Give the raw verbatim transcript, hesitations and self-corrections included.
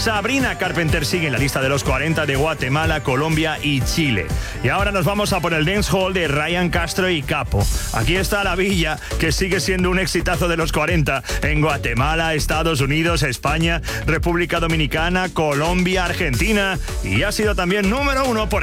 Sabrina Carpenter sigue en la lista de los cuarenta de Guatemala, Colombia y Chile. Y ahora nos vamos a por el dancehall de Ryan Castro y Capo. Aquí está La Villa, que sigue siendo un exitazo de los cuarenta en Guatemala, Estados Unidos, España, República Dominicana, Colombia, Argentina y ha sido también número uno por